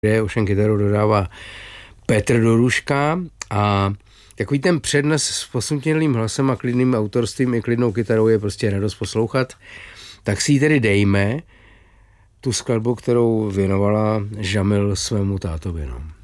kde ovšem kytaru dodává Petr Doruška a takový ten přednes s posunutělým hlasem a klidným autorstvím i klidnou kytarou je prostě radost poslouchat. Tak si ji tedy dejme, tu skladbu, kterou věnovala Žamil svému tátovi. No.